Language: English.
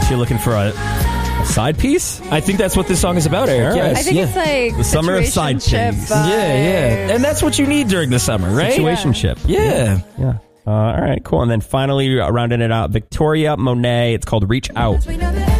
You're looking for a side piece? I think that's what this song is about, Eric. Right. Yes. I think it's like The summer of side situationship piece. Yeah. And that's what you need during the summer, right? Situationship. Yeah. Yeah. All right, cool. And then finally, rounding it out, Victoria Monet. It's called Reach Out.